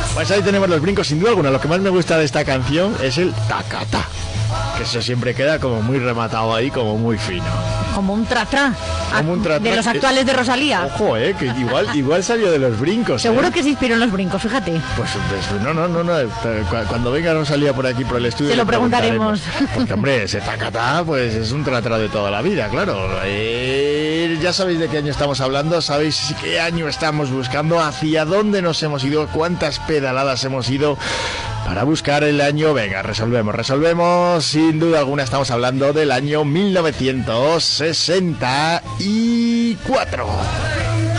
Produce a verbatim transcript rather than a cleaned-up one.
Pues ahí tenemos los brincos, sin duda alguna. Lo que más me gusta de esta canción es el tacatá, que eso siempre queda como muy rematado ahí, como muy fino. Como un tra-tra. Como un tra-tra. De los actuales de Rosalía. Ojo, eh, que igual, igual salió de los brincos. Seguro eh. que se inspiró en los brincos, fíjate. Pues, pues no, no, no, no. Cuando venga Rosalía por aquí, por el estudio, se lo preguntaremos. Porque, hombre, ese tacatá, pues es un tra-tra de toda la vida, claro. Eh, ya sabéis de qué año estamos hablando, sabéis qué año estamos buscando, hacia dónde nos hemos ido, cuántas pedaladas hemos ido para buscar el año. Venga, resolvemos, resolvemos. Sin duda alguna estamos hablando del año mil novecientos sesenta y cuatro.